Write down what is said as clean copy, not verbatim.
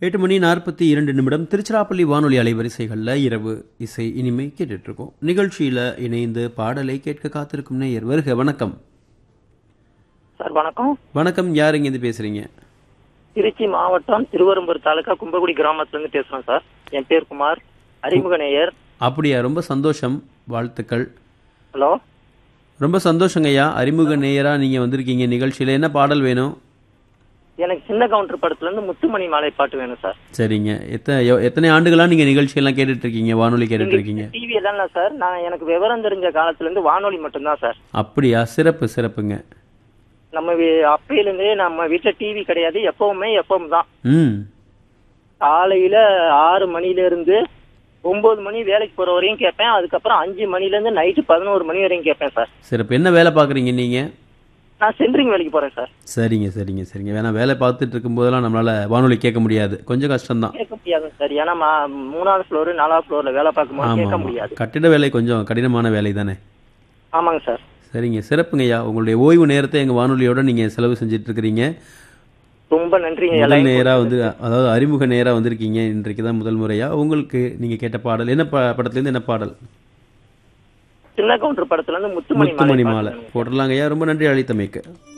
8:42 திருச்சிராப்பள்ளி வானொலி அலைவரிசைகளில் இரவு இசை இனிமை கேட்டுட்டு இருக்கோம். நிகழ்ச்சியில் இணைந்து பாடலை கேட்க காத்திருக்கும் நேயர் வருக. வணக்கம் சார். வணக்கம். வணக்கம். யார் இங்கேருந்து பேசுறீங்க? திருச்சி மாவட்டம் திருவெரும்பூர் தாலுகா கும்பகுடி கிராமத்துல இருந்து பேசுறேன் சார். என் பேர் குமார், அறிமுக நேயர். அப்படியா? ரொம்ப சந்தோஷம், வாழ்த்துக்கள். ஹலோ. ரொம்ப சந்தோஷங்க ஐயா, அறிமுக நேயரா நீங்க வந்திருக்கீங்க. நிகழ்ச்சியில என்ன பாடல் வேணும்? எனக்கு சின்ன கவுண்டர் படத்துல இருந்து முத்துமணி மாலை பாட்டு வேணும் சார். சரிங்க. எத்தனை ஆண்டுகளா நீங்க நிகழ்ச்சியெல்லாம் கேட்டுட்டு இருக்கீங்க, வானொலி கேட்டுட்டு இருக்கீங்க? டிவி எல்லாம் இல்ல சார். நான் எனக்கு விவரம் தெரிஞ்ச காலத்துல இருந்து வானொலி மட்டும்தான் சார். அப்படியா? சிறப்பு சிறப்புங்க. நம்ம அப்பையில இருந்தே நம்ம வீட்டுல டிவி கிடையாது, எப்பவுமே எப்பவும் தான். காலையில 6 மணில இருந்து 9 மணி வேலைக்கு போற வரையும் கேட்பேன். அதுக்கப்புறம் 5 மணில இருந்து நைட்டு 11 மணி வரையும் கேட்பேன் சார். சிறப்பு. என்ன வேலை பாக்குறீங்க நீங்க? நான் சென்ட்ரிங் வேலைக்கு போறேன் சார். சரிங்க சரிங்க சரிங்க. வேணா வேலை பார்த்துட்டு இருக்கும் போதெல்லாம் நம்மளால வானொலி கேட்க முடியாது, கொஞ்சம் கஷ்டம் தான். கேட்க முடியாது சார். ஏன்னா 3வது ஃப்ளோர் 4வது ஃப்ளோர்ல வேலை பார்க்கும்போது கேட்க முடியாது. கட்டிட வேலை கொஞ்சம் கடினமான வேலை தானே? ஆமாங்க சார். சரிங்க, சிறப்புங்கய்யா. உங்களுடைய ஓய்வு நேரத்தை எங்க வானொலியோட நீங்க செலவு செஞ்சுட்டு இருக்கிறீங்க. ரொம்ப நன்றிங்க. முதல் நேரா அதாவது அறிமுக நேரா வந்திருக்கீங்க. இன்றைக்கு தான் முதல் முறையா. உங்களுக்கு நீங்க கேட்ட பாடல் என்ன? படத்துல இருந்து என்ன பாடல்? சின்ன கவுண்டர் படத்துல இருந்து முத்துமணி மாலை போடலாங்க ஐயா. ரொம்ப நன்றி அழைத்தமைக்கு.